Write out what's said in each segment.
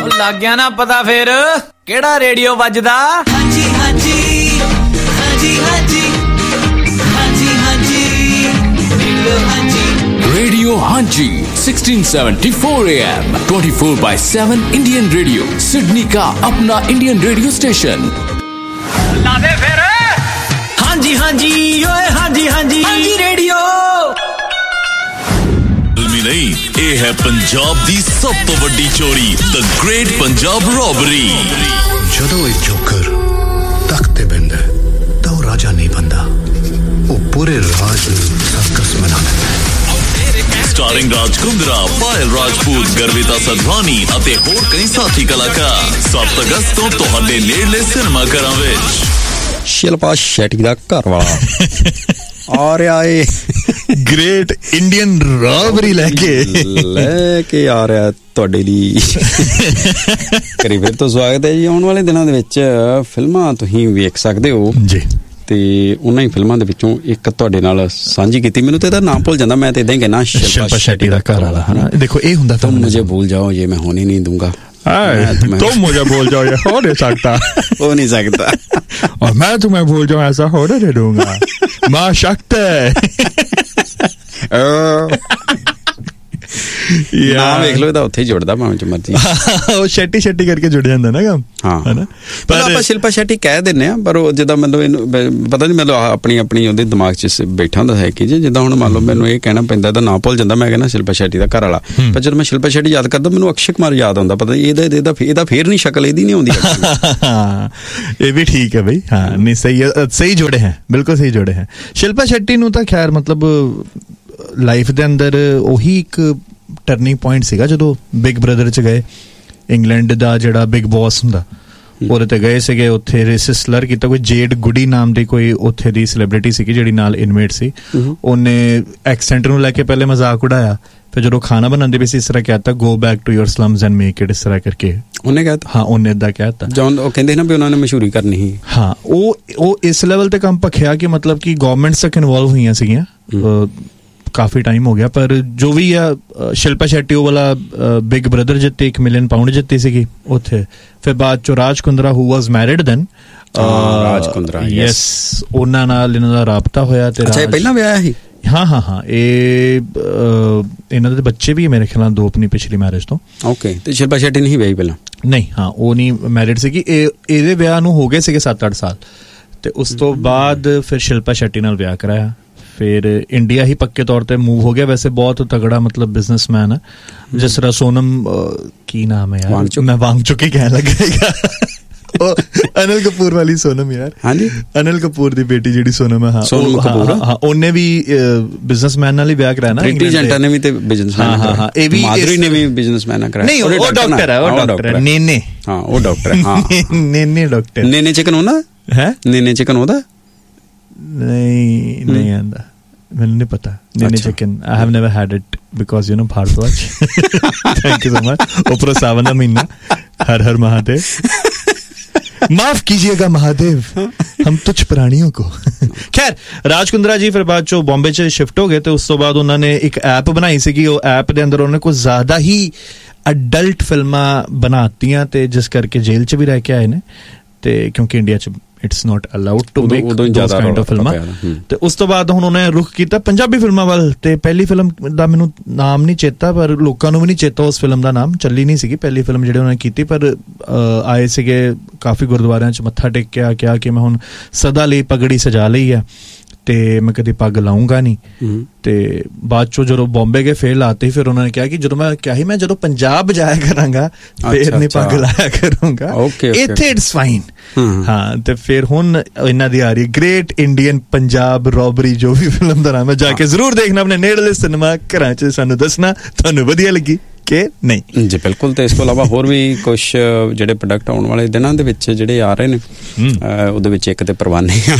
ਲੱਗ ਗਿਆ ਨਾ ਪਤਾ ਫਿਰ ਕਿਹੜਾ ਰੇਡੀਓ ਵੱਜਦਾ? ਹਾਂਜੀ ਹਾਂਜੀ ਹਾਂਜੀ ਹਾਂਜੀ ਹਾਂਜੀ ਹਾਂਜੀ ਰੇਡੀਓ ਹਾਂਜੀ Radio Hanji 1674 AM 24/7 Indian Radio Sydney का अपना Indian radio station ला दे फिर ਹਾਂਜੀ ਹਾਂਜੀ ਓਏ ਹਾਂਜੀ ਹਾਂਜੀ ਹਾਂਜੀ ਰੇਡੀਓ नहीं ये है पंजाब दी सब तो बड़ी चोरी द ग्रेट पंजाब रॉबरी जदों एक जोकर तख्त ते बैंदा तां ओह राजा नहीं बनदा ओह पूरे राज नूं सर्कस बना दिंदा स्टारिंग राज कुंद्रा पायल राजपूत गर्विता सधवानी अते होर कई साथी कलाकार 7 अगस्त तो तुहाडे नेड़ले सिनेमा घरां विच शिल्पा शेट्टी दा घर वाला आ रहा है ग्रेट इंडियन रॉबरी लेके आ रहा ਤੁਹਾਡੇ ਲਈ ਕਰੀ ਫਿਰ ਤੋਂ ਸਵਾਗਤ ਹੈ ਜੀ। ਆਉਣ ਵਾਲੇ ਦਿਨਾਂ ਦੇ ਵਿੱਚ ਫਿਲਮਾਂ ਤੁਸੀਂ ਵੇਖ ਸਕਦੇ ਹੋ ਜੀ ਤੇ ਉਹਨਾਂ ਹੀ ਫਿਲਮਾਂ ਦੇ ਵਿੱਚੋਂ ਇੱਕ ਤੁਹਾਡੇ ਨਾਲ ਸਾਂਝੀ ਕੀਤੀ। ਮੈਨੂੰ ਤੇ ਇਹਦਾ ਨਾਮ ਭੁੱਲ ਜਾਂਦਾ, ਮੈਂ ਤੇ ਇਦਾਂ ਹੀ ਕਹਿਣਾ शिल्पा शेट्टी ਦਾ ਘਰ ਵਾਲਾ है ना। देखो ये हुंदा तुम मुझे भूल जाओ ये मैं होने नहीं दूंगा। तुम मुझे भूल जाओ ये हो नहीं सकता हो नहीं सकता और मैं तुम्हें भूल जाऊं ऐसा होने नहीं दूंगा मां शक्त है ਨਾਮ ਵੇਖ ਲਓ ਇਹਦਾ ਉੱਥੇ ਹੀ ਜੁੜਦਾ ਭਾਵੇਂ ਚ ਮਰਜ਼ੀ ਉਹ ਸ਼ੈਟੀ ਸ਼ੈਟੀ ਕਰਕੇ ਜੁੜ ਜਾਂਦਾ ਨਾ ਕੰਮ ਹਾਂ ਨਾ। ਪਰ ਆਪਾਂ ਸ਼ਿਲਪਾ ਸ਼ੈਟੀ ਕਹਿ ਦਿੰਨੇ ਆ ਪਰ ਉਹ ਜਿੱਦਾਂ ਮੈਨੂੰ ਇਹਨੂੰ ਪਤਾ ਨਹੀਂ ਮੈਨੂੰ ਆਪਣੀ ਉਹਦੇ ਦਿਮਾਗ 'ਚ ਬੈਠਾ ਹੁੰਦਾ ਹੈ ਕਿ ਜਿੱਦਾਂ ਹੁਣ ਮੰਨ ਲਓ ਮੈਨੂੰ ਇਹ ਕਹਿਣਾ ਪੈਂਦਾ ਇਹਦਾ ਨਾਂ ਭੁੱਲ ਜਾਂਦਾ, ਮੈਂ ਕਹਿੰਦਾ ਸ਼ਿਲਪਾ ਸ਼ੈਟੀ ਦਾ ਘਰ ਵਾਲਾ। ਪਰ ਜਦੋਂ ਮੈਂ ਸ਼ਿਲਪਾ ਸ਼ੈਟੀ ਯਾਦ ਕਰਦਾ ਮੈਨੂੰ ਅਕਸ਼ੇ ਕੁਮਾਰ ਯਾਦ ਆਉਂਦਾ, ਪਤਾ ਇਹਦਾ ਫੇਰ ਨਹੀਂ ਸ਼ਕਲ ਇਹਦੀ ਨਹੀਂ ਆਉਂਦੀ। ਇਹ ਵੀ ਠੀਕ ਹੈ ਬਈ ਹਾਂ ਨਹੀਂ ਸਹੀ ਜੋੜੇ ਹੈ ਬਿਲਕੁਲ ਸਹੀ ਜੋੜੇ ਹੈ। ਸ਼ਿਲਪਾ ਸ਼ੈਟੀ ਨੂੰ ਤਾਂ ਖੈਰ ਮਤਲਬ ਲਾਈਫ ਦੇ ਅੰਦਰ ਉਹੀ ਇੱਕ ਟਰਨਿੰਗ ਪੁਆਇੰਟ ਸੀਗਾ ਜਦੋਂ ਬਿਗ ਬ੍ਰਦਰ 'ਚ ਗਏ। ਇੰਗਲੈਂਡ ਦਾ ਜਿਹੜਾ ਬਿਗ ਬੌਸ ਹੁੰਦਾ ਉਹਦੇ ਤੇ ਗਏ ਸੀਗੇ, ਉੱਥੇ ਰੇਸਿਸਟ ਸਲਰ ਕੀਤਾ। ਕੋਈ ਜੇਡ ਗੁਡੀ ਨਾਮ ਦੀ ਕੋਈ ਉੱਥੇ ਦੀ ਸੈਲੀਬ੍ਰਿਟੀ ਸੀਗੀ ਜਿਹੜੀ ਨਾਲ ਇਨਮੇਟ ਸੀ, ਉਹਨੇ ਐਕਸੈਂਟ ਨੂੰ ਲੈ ਕੇ ਪਹਿਲੇ ਮਜ਼ਾਕ ਉਡਾਇਆ, ਫਿਰ ਜਦੋਂ ਖਾਣਾ ਬਣਾਉਂਦੇ ਵੀ ਸੀ ਇਸ ਤਰ੍ਹਾਂ ਕਹਿਤਾ go back to your ਸਲਮਸ and make it, ਇਸ ਤਰ੍ਹਾਂ ਕਰਕੇ ਉਹਨੇ ਕਹਿਤਾ। ਹਾਂ ਉਹਨੇ ਏਦਾਂ ਕਹਿਤਾ। ਉਹ ਕਹਿੰਦੇ ਨਾ ਵੀ ਉਹਨਾਂ ਨੇ ਮਸ਼ਹੂਰੀ ਕਰਨੀ ਸੀ। ਹਾਂ ਉਹ ਇਸ ਲੈਵਲ ਤੇ ਕੰਮ ਭਖਿਆ ਕਿ ਮਤਲਬ ਕਿ ਗਵਰਨਮੈਂਟਸ ਤੱਕ ਇਨਵੋਲਵ ਹੋਈਆਂ ਸੀਗੀਆਂ। ਕਾਫੀ ਟਾਈਮ ਹੋ ਗਿਆ ਪਰ ਜੋ ਵੀ ਆ ਸ਼ਿਲਪਾ ਸ਼ੈਟੀ ਉਹ ਵਾਲਾ ਬਿਗ ਬ੍ਰਦਰ ਜਿੱਤੇ £1 ਮਿਲੀਅਨ ਜਿੱਤੀ ਸੀਗੀ ਉੱਥੇ। ਫਿਰ ਬਾਅਦ ਚੋਂ ਰਾਜ ਕੁੰਦਰਾ ਹੂ ਵਾਜ਼ ਮੈਰਿਡ ਦੈਨ ਰਾਜ ਕੁੰਦਰਾ ਯੈਸ ਉਹਨਾਂ ਨਾਲ ਇਹਨਾਂ ਦਾ ਰਾਬਤਾ ਹੋਇਆ ਤੇ ਅੱਛਾ ਇਹ ਪਹਿਲਾਂ ਵਿਆਹਿਆ ਸੀ। ਹਾਂ ਇਹ ਇਹਨਾਂ ਦੇ ਬੱਚੇ ਵੀ ਮੇਰੇ ਖਿਆਲ ਨਾਲ 2 ਆਪਣੀ ਪਿਛਲੀ ਮੈਰਿਜ ਤੋਂ। ਓਕੇ ਤੇ ਸ਼ਿਲਪਾ ਸ਼ੈਟੀ ਨਹੀਂ ਵਿਆਹੀ ਪਹਿਲਾਂ? ਨਹੀਂ ਹਾਂ ਉਹ ਨਹੀਂ ਮੈਰਿਡ ਸੀਗੀ। ਇਹਦੇ ਵਿਆਹ ਨੂੰ ਹੋ ਗਏ ਸੀਗੇ 7-8 ਸਾਲ ਤੇ ਉਸ ਤੋਂ ਬਾਅਦ ਫਿਰ ਸ਼ਿਲਪਾ ਸ਼ੈਟੀ ਨਾਲ ਵਿਆਹ ਕਰਾਇਆ। ਫਿਰ ਇੰਡੀਆ ਹੀ ਪੱਕੇ ਤੌਰ ਤੇ ਮੂਵ ਹੋ ਗਿਆ। ਵੈਸੇ ਬਹੁਤ ਤਗੜਾ ਮਤਲਬ ਬਿਜ਼ਨਸਮੈਨ ਹੈ। ਜਿਸ ਤਰ੍ਹਾਂ ਸੋਨਮ ਕੀ ਨਾਮ ਹੈ ਯਾਰ ਮੈਂ ਵਾਂਗ ਚੁੱਕੀ ਕਹਿਣ ਲੱਗਾ ਉਹ ਅਨਿਲ ਕਪੂਰ ਵਾਲੀ ਸੋਨਮ ਯਾਰ। ਹਾਂਜੀ ਅਨਿਲ ਕਪੂਰ ਦੀ ਬੇਟੀ ਜਿਹੜੀ ਸੋਨਮ ਹੈ। ਹਾਂ ਉਹਨੇ ਵੀ ਬਿਜ਼ਨਸਮੈਨ ਨਾਲ ਹੀ ਵਿਆਹ ਕਰਾਇਆ ਨਾ। ਪ੍ਰੀਤੀ ਜ਼ਿੰਟਾ ਨੇ ਵੀ ਤੇ ਬਿਜ਼ਨਸਮੈਨ ਹਾਂ ਇਹ ਵੀ ਮਾਧੁਰੀ ਨੇ ਵੀ ਬਿਜ਼ਨਸਮੈਨ ਨਾਲ ਕਰਾਇਆ। ਨਹੀਂ ਉਹ ਡਾਕਟਰ ਹੈ। ਉਹ ਡਾਕਟਰ ਹੈ ਨੇਨੇ। ਹਾਂ ਉਹ ਡਾਕਟਰ ਹੈ। ਹਾਂ ਨੇਨੇ ਡਾਕਟਰ। ਨੇਨੇ ਚਿਕਨ ਹੁੰਦਾ ਹੈ? ਨੇਨੇ ਚਿਕਨ ਹੁੰਦਾ ਨਹੀਂ ਆਂਦਾ ਮੈਨੂੰ ਨਹੀਂ ਪਤਾ। ਨੇਨੇ chicken I have never had it because you know Bhardwaj thank you so much। ऊपर सावन का महीना हर हर महादेव माफ कीजिएगा महादेव हम तुझ प्राणियों को। खैर राज कुंद्रा जी फिर बाद चो बॉम्बे च शिफ्ट हो गए तो उस तो बाद उन्होंने एक ऐप बनाई सी। वो ऐप दे अंदर उन्होंने कुछ ज्यादा ही अडल्ट फिल्मां बनातियां ते जिस करके जेल च भी रह के आए ने ते क्योंकि इंडिया च it's not allowed to make those kind of ਫਿਲਮਾਂ। ਤੇ ਉਸ ਤੋਂ ਬਾਅਦ ਹੁਣ ਉਹਨੇ ਰੁਖ ਕੀਤਾ ਪੰਜਾਬੀ ਫਿਲਮਾਂ ਵੱਲ। ਤੇ ਪਹਿਲੀ ਫਿਲਮ ਦਾ ਮੈਨੂੰ ਨਾਮ ਨਹੀਂ ਚੇਤਾ ਪਰ ਲੋਕਾਂ ਨੂੰ ਵੀ ਨਹੀਂ ਚੇਤਾ ਉਸ ਫਿਲਮ ਦਾ ਨਾਮ। ਚੱਲੀ ਨਹੀਂ ਸੀਗੀ ਪਹਿਲੀ ਫਿਲਮ ਜਿਹੜੀ ਉਹਨਾਂ ਨੇ ਕੀਤੀ ਪਰ ਆਏ ਸੀਗੇ ਕਾਫੀ ਗੁਰਦੁਆਰਿਆਂ 'ਚ ਮੱਥਾ ਟੇਕਿਆ ਕਿਹਾ ਕਿ ਮੈਂ ਹੁਣ ਸਦਾ ਲਈ ਪਗੜੀ ਸਜਾ ਲਈ ਹੈ ਤੇ ਮੈਂ ਕਦੀ ਪੱਗ ਲਾਉਂਗਾ ਨਹੀਂ। ਤੇ ਬਾਅਦ ਚੋਂ ਜਦੋਂ ਬੰਬੇ ਗਏ ਫੇਰ ਲਾਤੇ। ਫਿਰ ਉਹਨਾਂ ਨੇ ਕਿਹਾ ਕਿ ਜਦੋਂ ਮੈਂ ਕਿਹਾ ਸੀ ਮੈਂ ਜਦੋਂ ਪੰਜਾਬ ਜਾਇਆ ਕਰਾਂਗਾ ਫੇਰ ਨਹੀਂ ਪੱਗ ਲਾਇਆ ਕਰੂੰਗਾ ਇੱਥੇ ਇਟਸ ਫਾਈਨ। ਹਾਂ ਤੇ ਫਿਰ ਹੁਣ ਇਹਨਾਂ ਦੀ ਆ ਰਹੀ ਗ੍ਰੇਟ ਇੰਡੀਅਨ ਪੰਜਾਬ ਰੋਬਰੀ ਜੋ ਵੀ ਫਿਲਮ ਦਾ ਨਾਮ ਹੈ। ਜਾ ਕੇ ਜ਼ਰੂਰ ਦੇਖਣਾ ਆਪਣੇ ਨੇੜਲੇ ਸਿਨੇਮਾ ਘਰਾਂ 'ਚ, ਸਾਨੂੰ ਦੱਸਣਾ ਤੁਹਾਨੂੰ ਵਧੀਆ ਲੱਗੀ ਕਿ ਨਹੀਂ ਜੀ। ਬਿਲਕੁਲ। ਤੇ ਇਸ ਤੋਂ ਇਲਾਵਾ ਹੋਰ ਵੀ ਕੁਛ ਜਿਹੜੇ ਪ੍ਰੋਡਕਟ ਆਉਣ ਵਾਲੇ ਦਿਨਾਂ ਦੇ ਵਿੱਚ ਜਿਹੜੇ ਆ ਰਹੇ ਨੇ ਉਹਦੇ ਵਿੱਚ ਇੱਕ ਤੇ ਪਰਵਾਨੇ ਆ।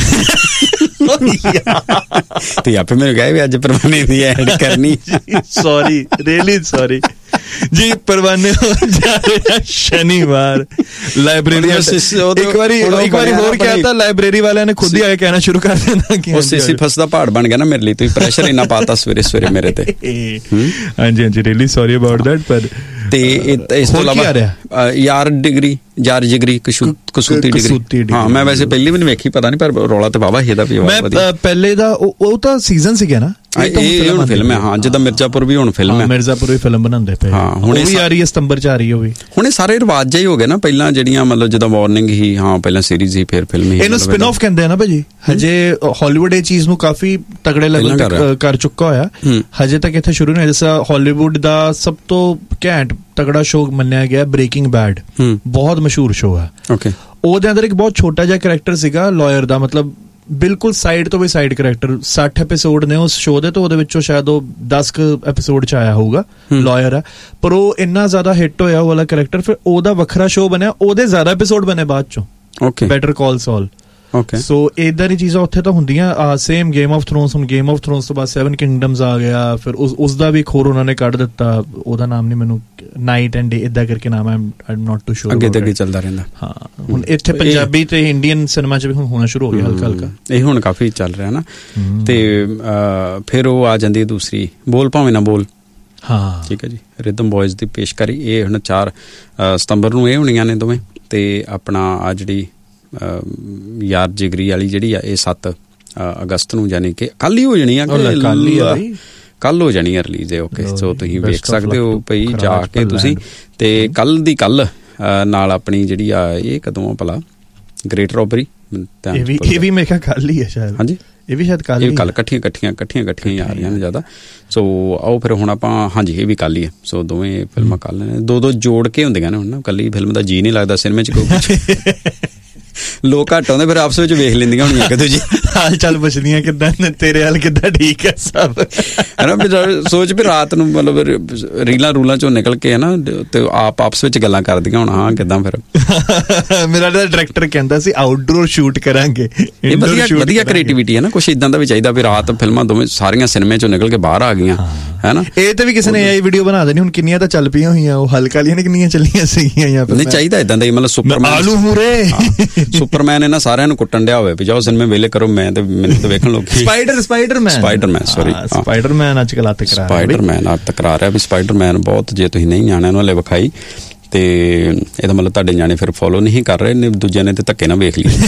ਤੇ ਆਪੇ ਮੈਨੂੰ ਕਹੇ ਵੀ ਅੱਜ ਪਰਵਾਨੇ ਦੀ ਐਡ ਕਰਨੀ। ਸੌਰੀ ਰੀਅਲੀ ਸੌਰੀ ਜੀ ਪਰਵਾਨੇ ਹੋ ਜਾ ਰਹੇ ਸ਼ਨੀਵਾਰ ਲਾਇਬ੍ਰੇਰੀ ਇੱਕ ਵਾਰੀ ਹੋਰ ਕਿਹਾ ਤਾਂ ਲਾਇਬ੍ਰੇਰੀ ਵਾਲਿਆਂ ਨੇ ਖੁਦ ਹੀ ਆ ਕੇ ਕਹਿਣਾ ਸ਼ੁਰੂ ਕਰ ਦੇਣਾ ਕਿ ਉਹ ਸਿਸੀਫਸ ਦਾ ਪਹਾੜ ਬਣ ਗਿਆ ਨਾ ਮੇਰੇ ਲਈ, ਤੁਸੀਂ ਪ੍ਰੈਸ਼ਰ ਇੰਨਾ ਪਾਤਾ ਸਵੇਰੇ ਮੇਰੇ ਤੇ। ਹਾਂਜੀ ਰੀਅਲੀ ਸੌਰੀ ਅਬਾਊਟ ਦੈਟ। ਪਰ ਤੇ ਇਸ ਤੋਂ ਇਲਾਵਾ ਯਾਰ ਜਿਗਰੀ ਕਸੂਤੀ ਡਿਗਰੀ, ਹਾਂ ਮੈਂ ਵੈਸੇ ਪਹਿਲੀ ਵੀ ਨਹੀਂ ਵੇਖੀ, ਪਤਾ ਨਹੀਂ ਪਰ ਰੌਲਾ ਤੇ ਵਾਹਵਾ ਇਹਦਾ ਵੀ ਮੈਂ ਪਹਿਲੇ ਦਾ ਉਹ ਤਾਂ ਸੀਜ਼ਨ ਸੀਗਾ ਨਾ, ਇਹ ਹੁਣ ਫਿਲਮ ਹੈ। ਹਾਂ ਜਿੱਦਾਂ ਮਿਰਜ਼ਾਪੁਰ ਵੀ ਹੁਣ ਫਿਲਮ ਹੈ, ਮਿਰਜ਼ਾਪੁਰ ਵੀ ਫਿਲਮ ਬਣਾਉਂਦੇ ਪਏ। ਹਾਂ ਹੁਣ ਵੀ ਆ ਰਹੀ ਹੈ, ਸਤੰਬਰ ਚ ਆ ਰਹੀ ਹੋਵੇ। ਹੁਣ ਇਹ ਸਾਰੇ ਰਿਵਾਜ ਜਿਹਾ ਹੀ ਹੋ ਗਿਆ ਨਾ, ਪਹਿਲਾਂ ਜਿਹੜੀਆਂ ਮਤਲਬ ਜਿੱਦਾਂ ਵਾਰਨਿੰਗ ਹੀ, ਹਾਂ ਪਹਿਲਾਂ ਸੀਰੀਜ਼ ਹੀ ਫਿਰ ਫਿਲਮ ਹੀ, ਇਹਨੂੰ ਸਪਿਨ ਆਫ ਕਹਿੰਦੇ ਆ ਨਾ ਭਾਜੀ। ਹਜੇ ਹਾਲੀਵੁੱਡ ਇਹ ਚੀਜ਼ ਨੂੰ ਕਾਫੀ ਤਗੜੇ ਲੈਵਲ ਤੇ ਕਰ ਚੁੱਕਾ ਹੋਇਆ, ਹਜੇ ਤੱਕ ਇੱਥੇ ਸ਼ੁਰੂ ਨਹੀਂ। ਜਿਸ ਹਾਲੀਵੁੱਡ ਦਾ ਸਭ ਤੋਂ ਘੈਂਟ ਤਗੜਾ ਸ਼ੋਅ ਮੰਨਿਆ ਗਿਆ ਬ੍ਰੇਕਿੰਗ ਬੈਡ, ਬਹੁਤ ਮਸ਼ਹੂਰ ਸ਼ੋਅ ਹੈ। ਉਹਦੇ ਅੰਦਰ ਇੱਕ ਬਹੁਤ ਛੋਟਾ ਜਿਹਾ ਕਰੈਕਟਰ ਸੀਗਾ ਲਾਇਰ ਦਾ, ਮਤਲਬ ਬਿਲਕੁਲ ਸਾਈਡ ਤੋਂ ਵੀ ਸਾਈਡ ਕਰੈਕਟਰ। 60 ਐਪੀਸੋਡ ਨੇ ਉਸ ਸ਼ੋਅ ਦੇ, ਤਾਂ ਉਹਦੇ ਵਿੱਚੋਂ ਸ਼ਾਇਦ ਉਹ 10 ਐਪੀਸੋਡ ਚ ਆਇਆ ਹੋਊਗਾ, ਲਾਇਰ ਹੈ। ਪਰ ਉਹ ਇੰਨਾ ਜ਼ਿਆਦਾ ਹਿੱਟ ਹੋਇਆ ਉਹ ਵਾਲਾ ਕਰੈਕਟਰ, ਫਿਰ ਉਹਦਾ ਵੱਖਰਾ ਸ਼ੋਅ ਬਣਿਆ, ਉਹਦੇ ਜ਼ਿਆਦਾ ਐਪੀਸੋਡ ਬਣੇ ਬਾਅਦ ਚੋਂ, ਬੈਟਰ ਕਾਲ ਸੌਲ। ਸੋ ਏਦਾਂ ਦੀ ਚੀਜ਼ਾਂ ਉੱਥੇ ਤਾਂ ਹੁੰਦੀਆਂ। ਸੇਮ ਗੇਮ ਆਫ ਥਰੋਨਸ, ਹੁਣ ਗੇਮ ਆਫ ਥਰੋਨਸ ਤੋਂ ਬਾਅਦ 7 ਕਿੰਗਡਮਸ ਆ ਗਿਆ, ਫਿਰ ਉਸਦਾ ਵੀ ਇੱਕ ਹੋਰ ਉਹਨਾਂ ਨੇ ਕੱਢ ਦਿੱਤਾ, ਉਹਦਾ ਨਾਮ ਨਹੀਂ ਮੈਨੂੰ, ਨਾਈਟ ਐਂਡ ਡੇ ਇਦਾਂ ਕਰਕੇ ਨਾਮ ਹੈ, ਆਈ ਐਮ ਨਾਟ ਟੂ ਸ਼ੋਰ। ਅੱਗੇ ਚੱਲਦਾ ਰਹਿੰਦਾ। ਹਾਂ ਹੁਣ ਇੱਥੇ ਪੰਜਾਬੀ ਤੇ ਇੰਡੀਅਨ ਸਿਨੇਮਾ ਚ ਵੀ ਹੁਣ ਹੋਣਾ ਸ਼ੁਰੂ ਹੋ ਗਿਆ ਹਲਕਾ। ਇਹ ਹੁਣ ਕਾਫੀ ਚੱਲ ਰਿਹਾ ਨਾ। ਤੇ ਫਿਰ ਉਹ ਆ ਜਾਂਦੀ ਹੈ ਦੂਸਰੀ, ਬੋਲ ਭਾਵੇਂ ਨਾ ਬੋਲ। ਹਾਂ ਠੀਕ ਹੈ ਜੀ, ਰਿਦਮ ਬॉयਜ਼ ਦੀ ਪੇਸ਼ਕਾਰੀ। ਇਹ ਹੁਣ 4 ਸਤੰਬਰ ਨੂੰ ਇਹ ਹੋਣੀਆਂ ਨੇ ਦੋਵੇਂ। ਤੇ ਆਪਣਾ ਆ ਜਿਹੜੀ ਯਾਰ ਜਿਗਰੀ ਵਾਲੀ ਜਿਹੜੀ ਆ, ਇਹ 7 ਅਗਸਤ ਨੂੰ, ਯਾਨੀ ਕਿ ਕੱਲ ਹੀ ਹੋ ਜਾਣੀ ਆ, ਕੱਲ ਹੋ ਜਾਣੀ ਆ ਰਿਲੀਜ਼। ਓਕੇ ਸੋ ਤੁਸੀਂ ਵੇਖ ਸਕਦੇ ਹੋ ਭਈ ਜਾ ਕੇ ਤੁਸੀਂ। ਤੇ ਕੱਲ ਦੀ ਕੱਲ ਨਾਲ ਆਪਣੀ ਜਿਹੜੀ ਆ, ਇਹ ਕਦੋਂ ਭਲਾ, ਗ੍ਰੇਟ ਰੋਬਰੀ, ਇਹ ਵੀ ਮੇਰੇ ਖਿਆਲ ਕੱਲ ਹੀ ਹੈ ਸ਼ਾਇਦ। ਹਾਂਜੀ ਇਹ ਵੀ ਸ਼ਾਇਦ ਕੱਲ ਇਕੱਠੀਆਂ ਹੀ ਆ ਰਹੀਆਂ ਨੇ ਜ਼ਿਆਦਾ। ਸੋ ਆਓ ਫਿਰ ਹੁਣ ਆਪਾਂ, ਹਾਂਜੀ ਇਹ ਵੀ ਕੱਲ ਹੀ ਹੈ। ਸੋ ਦੋਵੇਂ ਫਿਲਮਾਂ ਕੱਲ ਨੇ, ਦੋ ਜੋੜ ਕੇ ਹੁੰਦੀਆਂ ਨੇ ਹੁਣ ਨਾ, ਕੱਲੀ ਫਿਲਮ ਦਾ ਜੀ ਨਹੀਂ ਲੱਗਦਾ ਸਿਨੇਮੇ ਚ ਕੋਈ। ਲੋਕ ਘੱਟ ਆਉਂਦੇ, ਫਿਰ ਆਪਸ ਵਿੱਚ ਵੇਖ ਲੈਂਦੀਆਂ ਹੋਣੀਆਂ ਇੱਕ ਦੂਜੀ, ਹਾਲ ਚਾਲ ਪੁੱਛਦੀਆਂ ਕਿੱਦਾਂ ਨੇ, ਤੇਰੇ ਹਾਲ ਕਿੱਦਾਂ, ਠੀਕ ਹੈ ਸਭ, ਹੈ ਨਾ। ਸੋਚ ਵੀ ਰਾਤ ਨੂੰ ਮਤਲਬ ਰੀਲਾਂ ਚੋਂ ਨਿਕਲ ਕੇ ਹੈ ਨਾ, ਤੇ ਆਪਸ ਵਿੱਚ ਗੱਲਾਂ ਕਰਦੀਆਂ ਹੁਣ, ਹਾਂ ਕਿੱਦਾਂ। ਫਿਰ ਮੇਰਾ ਡਾਇਰੈਕਟਰ ਕਹਿੰਦਾ ਸੀ ਆਊਟਡੋਰ ਸ਼ੂਟ ਕਰਾਂਗੇ। ਇਹ ਵਧੀਆ ਕ੍ਰੀਏਟੀਵਿਟੀ ਹੈ ਨਾ, ਕੁਛ ਇਦਾਂ ਦਾ ਵੀ ਚਾਹੀਦਾ ਵੀ ਰਾਤ ਫਿਲਮਾਂ ਦੋਵੇਂ ਸਾਰੀਆਂ ਸਿਨੇਮੇ ਚੋਂ ਨਿਕਲ ਕੇ ਬਾਹਰ ਆ ਗਈਆਂ, ਹੈ ਨਾ। ਇਹ ਤੇ ਵੀ ਕਿਸੇ ਨੇ ਇਹ ਵੀਡੀਓ ਬਣਾ ਦੇਣੀ, ਹੁਣ ਕਿੰਨੀਆਂ ਤਾਂ ਚੱਲ ਪਈਆਂ ਹੋਈਆਂ, ਉਹ ਹਲਕਾ ਵਾਲੀਆਂ ਨੇ ਕਿੰਨੀਆਂ ਚੱਲੀਆਂ ਸੀਗੀਆਂ। ਨਹੀਂ ਚਾਹੀਦਾ ਇਦਾਂ ਦਾ ਹੀ, ਮਤਲਬ ਸੁਪਰਮੈਨ ਇਹਨਾਂ ਸਾਰਿਆਂ ਨੂੰ ਕੁੱਟਣ ਡਿਆ ਹੋਵੇ ਵੀ ਜਾਓ ਸਿਨੇਮੇ ਵੇਲੇ ਕਰੋ, ਮੈਂ ਤੇ ਮੈਨੂੰ ਤਾਂ ਵੇਖਣ ਲੋਕੀ। ਸਪਾਈਡਰਮੈਨ ਅੱਜ ਕੱਲ੍ਹ ਸਪਾਈਡਰਮੈਨ ਤਕਰਾ ਰਿਹਾ ਵੀ ਸਪਾਈਡਰਮੈਨ ਬਹੁਤ, ਜੇ ਤੁਸੀਂ ਨਹੀਂ ਜਾਣਿਆ ਉਹਨੂੰ ਹਲੇ ਵਿਖਾਈ ਤੇ ਇਹਦਾ ਮਤਲਬ ਤੁਹਾਡੇ ਨਿਆਣੇ ਫਿਰ ਫੋਲੋ ਨਹੀਂ ਕਰ ਰਹੇ ਨੇ, ਦੂਜਿਆਂ ਨੇ ਤੇ ਧੱਕੇ ਨਾਲ ਵੇਖ ਲਈ।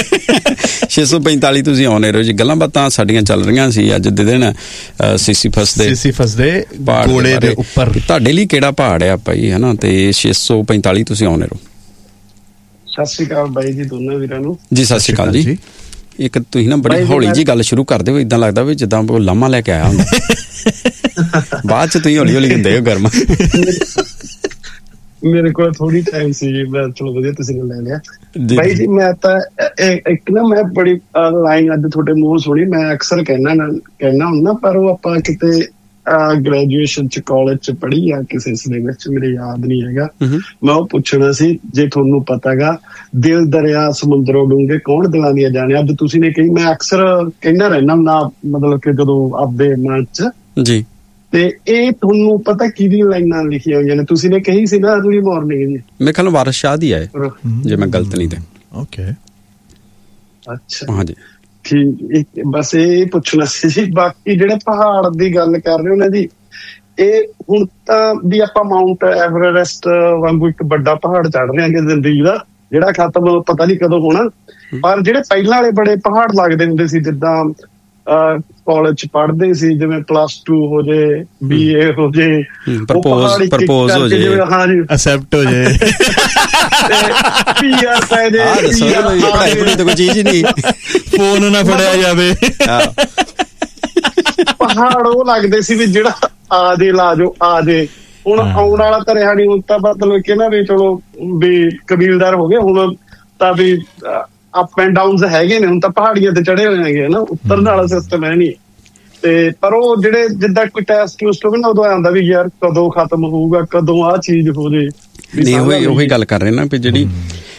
645 ਤੁਸੀਂ ਆਉਣੇ ਰਹੋ ਜੀ। ਗੱਲਾਂ ਬਾਤਾਂ ਸਾਡੀਆਂ ਚੱਲ ਰਹੀਆਂ ਸੀ ਅੱਜ ਦੇ ਦਿਨ ਸਿਸੀਫਸ ਦੇ ਘੋੜੇ ਦੇ ਉੱਪਰ। ਤੁਹਾਡੇ ਲਈ ਕਿਹੜਾ ਪਹਾੜ ਹੈ ਭਾਈ, ਹੈ ਨਾ। ਤੇ 645 ਤੁਸੀਂ ਆਉਣੇ ਰਹੋ। ਸਤਿ ਸ਼੍ਰੀ ਅਕਾਲ ਬਾਈ ਜੀ ਦੋਨਾਂ ਵੀਰਾਂ ਨੂੰ। ਜੀ ਸਤਿ ਸ਼੍ਰੀ ਅਕਾਲ ਜੀ। ਇੱਕ ਤੁਸੀਂ ਨਾ ਬੜੀ ਹੌਲੀ ਜੀ ਗੱਲ ਸ਼ੁਰੂ ਕਰਦੇ ਹੋ, ਇਦਾਂ ਲੱਗਦਾ ਵੀ ਜਿੱਦਾਂ ਕੋਈ ਲਾਮਾ ਲੈ ਕੇ ਆਇਆ ਹੁੰਦਾ, ਬਾਅਦ ਚ ਤੁਸੀਂ ਹੌਲੀ ਹੌਲੀ ਹੁੰਦੇ ਹੋ ਗਰਮ। ਮੇਰੇ ਕੋਲ ਥੋੜੀ ਟਾਈਮ ਸੀ, ਮੈਂ ਚਲੋ ਵਧੀਆ ਤੁਸੀਂ ਲੈ ਲਿਆ ਬਾਈ ਜੀ। ਮੈਂ ਤਾਂ ਇੱਕ ਨਾ, ਮੈਂ ਬੜੀ ਲਾਈਨ ਅੱਜ ਤੁਹਾਡੇ ਮੂੰਹ ਸੁਣੀ, ਮੈਂ ਅਕਸਰ ਕਹਿਣਾ ਹੁੰਦਾ, ਪਰ ਉਹ ਆਪਾਂ ਕਿਤੇ ਗ੍ਰੈਜੂਏਸ਼ਨ ਚ ਕਾਲਜ ਚ ਪੜ੍ਹੀ ਆ ਕਿਸੇ ਸਿਲੇਬਸ ਚ, ਮੇਰੇ ਯਾਦ ਨਹੀਂ ਹੈਗਾ। ਮੈਂ ਉਹ ਪੁੱਛਣਾ ਸੀ, ਜੇ ਤੁਹਾਨੂੰ ਪਤਾ ਗਾ, ਦਿਲ ਦਰਿਆ ਸਮੁੰਦਰੋਂ ਡੂੰਘੇ ਕੌਣ ਦਿਲਾਂ ਦੀਆਂ ਜਾਣੇ। ਅੱਜ ਤੁਸੀਂ ਨੇ ਕਹੀ, ਮੈਂ ਅਕਸਰ ਕਹਿੰਦਾ ਰਹਿਣਾ ਨਾ, ਮਤਲਬ ਕਿ ਜਦੋਂ ਆਪਦੇ ਮਨ ਚ ਜੀ। ਤੇ ਇਹ ਤੁਹਾਨੂੰ ਪਤਾ ਕਿਹਦੀ ਲਾਈਨਾਂ ਲਿਖੀਆਂ ਹੋਈਆਂ ਨੇ? ਤੁਸੀਂ ਨੇ ਕਹੀ ਸੀ ਨਾ ਅਰਲੀ ਮਾਰਨਿੰਗ ਜੀ, ਮੇਰੇ ਖਿਆਲ ਵਾਰਿਸ ਸ਼ਾਹ ਦੀ ਹੈ ਜੇ ਮੈਂ ਗਲਤ ਨਹੀਂ ਤੇ। ਓਕੇ ਅੱਛਾ ਹਾਂਜੀ ਠੀਕ। ਬਸ ਇਹ ਪੁੱਛਣਾ ਸੀ ਜੀ। ਬਾਕੀ ਜਿਹੜੇ ਪਹਾੜ ਦੀ ਗੱਲ ਕਰ ਰਹੇ ਹੋ ਨਾ ਜੀ, ਇਹ ਹੁਣ ਤਾਂ ਵੀ ਆਪਾਂ ਮਾਊਂਟ ਐਵਰੈਸਟ ਵਾਂਗੂ ਇੱਕ ਵੱਡਾ ਪਹਾੜ ਚੜ੍ਹ ਰਹੇ ਹਾਂ ਜ਼ਿੰਦਗੀ ਦਾ, ਜਿਹੜਾ ਖਤਮ ਪਤਾ ਨਹੀਂ ਕਦੋਂ ਹੋਣਾ। ਪਰ ਜਿਹੜੇ ਪਹਿਲਾਂ ਵਾਲੇ ਬੜੇ ਪਹਾੜ ਲੱਗਦੇ ਹੁੰਦੇ ਸੀ, ਜਿੱਦਾਂ ਕਾਲਜ ਚ ਪੜ੍ਹਦੇ ਸੀ, ਜਿਵੇਂ +2 ਹੋ ਜੇ, BA ਹੋ ਜੇ, ਪ੍ਰਪੋਜ਼ ਹੋ ਜੇ, ਹਾਂਜੀ ਅਸੈਪਟ ਹੋ ਜੇ, PR ਪੈ ਜੇ, ਕੋਈ ਚੀਜ਼ ਨਹੀਂ, ਫੋਨ ਨਾ ਫੜਿਆ ਜਾਵੇ। ਪਹਾੜ ਉਹ ਲੱਗਦੇ ਸੀ ਵੀ ਜਿਹੜਾ ਆ ਜੇ ਲਾ ਜੋ ਆ ਜੇ। ਹੁਣ ਆਉਣ ਵਾਲਾ ਤਾਂ ਰਿਹਾ ਨੀ, ਹੁਣ ਤਾਂ ਮਤਲਬ ਕਿ ਨਾ ਵੀ ਚਲੋ ਵੀ ਕਬੀਲਦਾਰ ਹੋ ਗਏ, ਹੁਣ ਤਾਂ ਵੀ ਅਪ ਐਂਡ ਡਾਊਨਸ ਹੈਗੇ ਨੇ, ਹੁਣ ਤਾਂ ਪਹਾੜੀਆਂ ਤੇ ਚੜੇ ਹੋਏ ਹੈਗੇ ਨਾ, ਉਤਰਨ ਵਾਲਾ ਸਿਸਟਮ ਹੈ ਨੀ। ਤੇ ਪਰ ਉਹ ਜਿਹੜੇ ਜਿੱਦਾਂ ਕੋਈ ਟੈਸਟ ਟੂਸਟ ਹੋਵੇ ਨਾ, ਉਦੋਂ ਆਉਂਦਾ ਵੀ ਯਾਰ ਕਦੋਂ ਖਤਮ ਹੋਊਗਾ, ਕਦੋਂ ਆਹ ਚੀਜ਼ ਹੋ ਜੇ। ਉਹੀ ਗੱਲ ਕਰ ਰਹੇ ਨਾ ਵੀ ਜਿਹੜੀ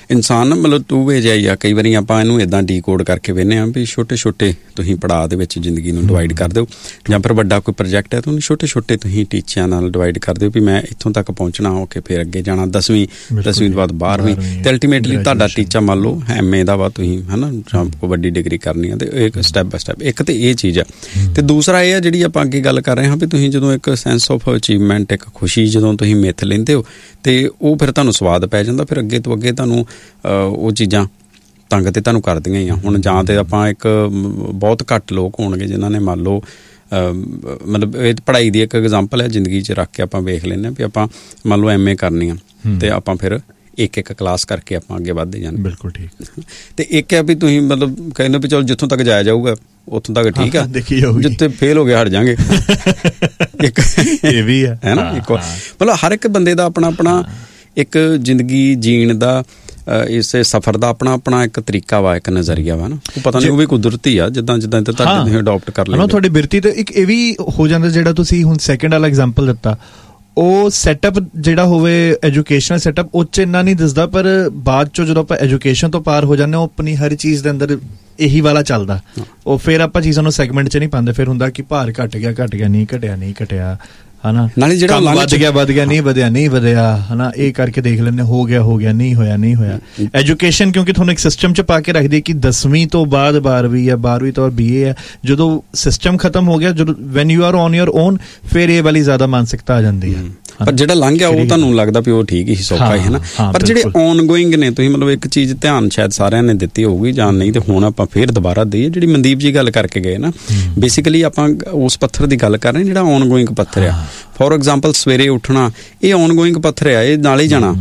ਇਨਸਾਨ ਨਾ ਮਤਲਬ ਟੂ ਵੇ ਜਾਈ ਆ। ਕਈ ਵਾਰੀ ਆਪਾਂ ਇਹਨੂੰ ਇਦਾਂ ਡੀਕੋਡ ਕਰਕੇ ਵੇਖਦੇ ਹਾਂ ਵੀ ਛੋਟੇ ਛੋਟੇ ਤੁਸੀਂ ਪੜਾਅ ਦੇ ਵਿੱਚ ਜ਼ਿੰਦਗੀ ਨੂੰ ਡਿਵਾਈਡ ਕਰ ਦਿਓ, ਜਾਂ ਫਿਰ ਵੱਡਾ ਕੋਈ ਪ੍ਰੋਜੈਕਟ ਹੈ ਤਾਂ ਉਹਨੂੰ ਛੋਟੇ ਛੋਟੇ ਤੁਸੀਂ ਟੀਚਿਆਂ ਨਾਲ ਡਿਵਾਈਡ ਕਰ ਦਿਓ ਵੀ ਮੈਂ ਇੱਥੋਂ ਤੱਕ ਪਹੁੰਚਣਾ ਹੋ ਕੇ ਫਿਰ ਅੱਗੇ ਜਾਣਾ 10ਵੀਂ ਤੋਂ ਬਾਅਦ 12ਵੀਂ, ਤੇ ਅਲਟੀਮੇਟਲੀ ਤੁਹਾਡਾ ਟੀਚਾ ਮੰਨ ਲਓ MA ਦਾ ਵਾ, ਤੁਸੀਂ ਹੈ ਨਾ ਜਾਂ ਕੋਈ ਵੱਡੀ ਡਿਗਰੀ ਕਰਨੀ ਆ, ਤੇ ਇੱਕ ਸਟੈਪ ਬਾਏ ਸਟੈਪ। ਇੱਕ ਤੇ ਇਹ ਚੀਜ਼ ਆ, ਤੇ ਦੂਸਰਾ ਇਹ ਆ ਜਿਹੜੀ ਆਪਾਂ ਅੱਗੇ ਗੱਲ ਕਰ ਰਹੇ ਹਾਂ ਵੀ ਤੁਸੀਂ ਜਦੋਂ ਇੱਕ ਸੈਂਸ ਆਫ ਅਚੀਵਮੈਂਟ, ਇੱਕ ਖੁਸ਼ੀ ਜਦੋਂ ਤੁਸੀਂ ਮਿੱਥ ਲੈਂਦੇ ਹੋ ਤੇ ਉਹ ਫਿਰ ਤੁਹਾਨੂੰ ਸਵਾਦ ਪੈ ਜਾਂਦਾ, ਫਿਰ ਅੱਗੇ ਤੋਂ ਅੱਗੇ ਤੁਹਾਨੂੰ ਉਹ ਚੀਜ਼ਾਂ ਤੰਗ ਤੇ ਤੁਹਾਨੂੰ ਕਰਦੀਆਂ ਹੀ ਆ। ਹੁਣ ਜਾਂ ਤੇ ਆਪਾਂ ਇੱਕ ਬਹੁਤ ਘੱਟ ਲੋਕ ਹੋਣਗੇ ਜਿਨ੍ਹਾਂ ਨੇ ਮੰਨ ਲਓ ਮਤਲਬ ਇਹ ਪੜ੍ਹਾਈ ਦੀ ਇੱਕ ਐਗਜ਼ਾਮਪਲ ਹੈ ਜ਼ਿੰਦਗੀ 'ਚ ਰੱਖ ਕੇ ਆਪਾਂ ਵੇਖ ਲੈਂਦੇ ਹਾਂ ਵੀ ਆਪਾਂ ਮੰਨ ਲਓ MA ਕਰਨੀ ਆ ਤੇ ਆਪਾਂ ਫਿਰ ਇੱਕ ਕਲਾਸ ਕਰਕੇ ਆਪਾਂ ਅੱਗੇ ਵੱਧਦੇ ਜਾਂਦੇ। ਬਿਲਕੁਲ ਠੀਕ। ਤੇ ਇੱਕ ਹੈ ਵੀ ਤੁਸੀਂ ਮਤਲਬ ਕਹਿੰਦੇ ਵੀ ਚਲੋ ਜਿੱਥੋਂ ਤੱਕ ਜਾਇਆ ਜਾਊਗਾ ਉੱਥੋਂ ਤੱਕ ਠੀਕ ਆ, ਜਿੱਥੇ ਫੇਲ ਹੋ ਗਿਆ ਹਟ ਜਾਾਂਗੇ। ਇੱਕ ਇਹ ਵੀ ਹੈ ਨਾ, ਇੱਕ ਮਤਲਬ ਹਰ ਇੱਕ ਬੰਦੇ ਦਾ ਆਪਣਾ ਆਪਣਾ ਇੱਕ ਜ਼ਿੰਦਗੀ ਜੀਣ ਦਾ ਇਸ ਸਫ਼ਰ ਦਾ ਆਪਣਾ ਆਪਣਾ ਇੱਕ ਤਰੀਕਾ ਵਾ, ਇੱਕ ਨਜ਼ਰੀਆ ਵਾ ਨਾ। ਉਹ ਪਤਾ ਨਹੀਂ ਉਹ ਵੀ ਕੁਦਰਤੀ ਆ, ਜਿੱਦਾਂ ਜਿੱਦਾਂ ਤੁਹਾਡੇ ਤੁਸੀਂ ਅਡਾਪਟ ਕਰ ਲੈਂਦੇ ਤੁਹਾਡੀ ਬਿਰਤੀ। ਤੇ ਇੱਕ ਇਹ ਵੀ ਹੋ ਜਾਂਦਾ ਜਿਹੜਾ ਤੁਸੀਂ ਹੁਣ ਸੈਕਿੰਡ ਵਾਲਾ ਐਗਜ਼ਾਮਪਲ ਦਿੱਤਾ, ਉਹ ਸੈਟਅਪ ਜਿਹੜਾ ਹੋਵੇ ਐਜੂਕੇਸ਼ਨਲ ਸੈਟਅਪ ਉਹ 'ਚ ਇੰਨਾ ਨਹੀਂ ਦਿਸਦਾ, ਪਰ ਬਾਅਦ 'ਚੋਂ ਜਦੋਂ ਆਪਾਂ ਐਜੂਕੇਸ਼ਨ ਤੋਂ ਪਾਰ ਹੋ ਜਾਂਦੇ ਉਹ ਆਪਣੀ ਹਰ ਚੀਜ਼ ਦੇ ਅੰਦਰ ਇਹੀ ਵਾਲਾ ਚੱਲਦਾ। ਉਹ ਫਿਰ ਆਪਾਂ ਚੀਜ਼ਾਂ ਨੂੰ ਸੈਗਮੈਂਟ 'ਚ ਨਹੀਂ ਪਾਉਂਦੇ, ਫਿਰ ਹੁੰਦਾ ਕਿ ਭਾਰ ਘਟ ਗਿਆ ਨਹੀਂ ਘਟਿਆ ਹਨਾ, ਨਾਲੇ ਜਿਹੜਾ ਵੱਧ ਗਿਆ ਨਹੀਂ ਵਧਿਆ ਹਨਾ, ਇਹ ਕਰਕੇ ਦੇਖ ਲੈਂਦੇ ਹੋ ਗਿਆ ਨਹੀਂ ਹੋਇਆ। ਐਜੂਕੇਸ਼ਨ ਕਿਉਂਕਿ ਤੁਹਾਨੂੰ ਇੱਕ ਸਿਸਟਮ 'ਚ ਪਾ ਕੇ ਰੱਖਦੀ ਕਿ 10ਵੀਂ ਤੋਂ ਬਾਅਦ 12ਵੀਂ ਜਾਂ 12ਵੀਂ ਤੋਂ ਬਾਅਦ BA ਹੈ। ਜਦੋਂ ਸਿਸਟਮ ਖਤਮ ਹੋ ਗਿਆ, ਜਦੋਂ when you are on your own, ਫਿਰ ਇਹ ਵਾਲੀ ਜ਼ਿਆਦਾ ਮਾਨਸਿਕਤਾ ਆ ਜਾਂਦੀ ਹੈ। ਪਰ ਜਿਹੜਾ ਲੰਘ ਗਿਆ ਉਹ ਤੁਹਾਨੂੰ ਲੱਗਦਾ ਵੀ ਉਹ ਠੀਕ ਹੀ ਸੌਖਾ ਹੀ ਹੈ ਨਾ। ਪਰ ਜਿਹੜੇ ਔਨ ਗੋਇੰਗ ਨੇ, ਤੁਸੀਂ ਮਤਲਬ ਇੱਕ ਚੀਜ਼ ਧਿਆਨ ਸ਼ਾਇਦ ਸਾਰਿਆਂ ਨੇ ਦਿੱਤੀ ਹੋਊਗੀ ਜਾਂ ਨਹੀਂ, ਤੇ ਹੁਣ ਆਪਾਂ ਫੇਰ ਦੁਬਾਰਾ ਦਈਏ। ਜਿਹੜੀ ਮਨਦੀਪ ਜੀ ਗੱਲ ਕਰਕੇ ਗਏ ਨਾ, ਬੇਸਿਕਲੀ ਆਪਾਂ ਉਸ ਪੱਥਰ ਦੀ ਗੱਲ ਕਰ ਰਹੇ ਜਿਹੜਾ ਔਨ ਗੋਇੰਗ ਪੱਥਰ ਆ। ਫੋਰ ਐਗਜ਼ਾਮਪਲ ਸਵੇਰੇ ਉੱਠਣਾ, ਇਹ ਔਨ ਗੋਇੰਗ ਪੱਥਰ ਆ, ਇਹ ਨਾਲ ਹੀ ਜਾਣਾ।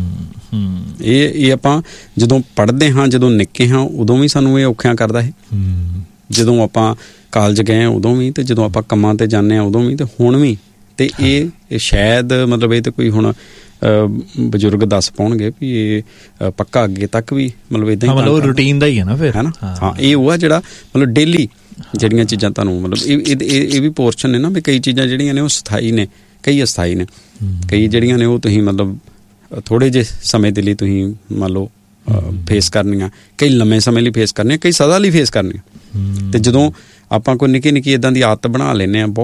ਇਹ ਆਪਾਂ ਜਦੋਂ ਪੜ੍ਹਦੇ ਹਾਂ, ਜਦੋਂ ਨਿੱਕੇ ਹਾਂ, ਉਦੋਂ ਵੀ ਸਾਨੂੰ ਇਹ ਔਖਿਆਂ ਕਰਦਾ ਹੈ। ਜਦੋਂ ਆਪਾਂ ਕਾਲਜ ਗਏ ਹਾਂ ਉਦੋਂ ਵੀ, ਤੇ ਜਦੋਂ ਆਪਾਂ ਕੰਮਾਂ ਤੇ ਜਾਂਦੇ ਹਾਂ ਉਦੋਂ ਵੀ, ਤੇ ਹੁਣ ਵੀ। ਤੇ ਇਹ ਸ਼ਾਇਦ ਮਤਲਬ ਇਹ ਤੇ ਕੋਈ ਹੁਣ ਬਜ਼ੁਰਗ ਦੱਸ ਪਾਉਣਗੇ ਵੀ ਇਹ ਪੱਕਾ ਅੱਗੇ ਤੱਕ ਵੀ ਮਤਲਬ ਇਦਾਂ ਹੀ ਮਤਲਬ ਰੂਟੀਨ ਦਾ ਹੀ ਹੈ ਨਾ ਫਿਰ, ਹੈ ਨਾ। ਹਾਂ, ਇਹ ਉਹ ਆ ਜਿਹੜਾ ਮਤਲਬ ਡੇਲੀ ਜਿਹੜੀਆਂ ਚੀਜ਼ਾਂ ਤੁਹਾਨੂੰ ਮਤਲਬ ਇਹ ਵੀ ਪੋਰਸ਼ਨ ਨੇ ਨਾ ਵੀ ਕਈ ਚੀਜ਼ਾਂ ਜਿਹੜੀਆਂ ਨੇ ਉਹ ਸਥਾਈ ਨੇ, ਕਈ ਅਸਥਾਈ ਨੇ, ਕਈ ਜਿਹੜੀਆਂ ਨੇ ਉਹ ਤੁਸੀਂ ਮਤਲਬ ਥੋੜ੍ਹੇ ਜਿਹੇ ਸਮੇਂ ਦੇ ਲਈ ਤੁਸੀਂ ਮੰਨ ਲਓ ਫੇਸ ਕਰਨੀਆਂ, ਕਈ ਲੰਮੇ ਸਮੇਂ ਲਈ ਫੇਸ ਕਰਨੀਆਂ, ਕਈ ਸਦਾ ਲਈ ਫੇਸ ਕਰਨੀਆਂ। ਤੇ ਜਦੋਂ ਆਪਾਂ ਕੋਈ ਨਿੱਕੀ ਨਿੱਕੀ ਇੱਦਾਂ ਦੀ ਆਦਤ ਬਣਾ ਲੈਂਦੇ ਹਾਂ,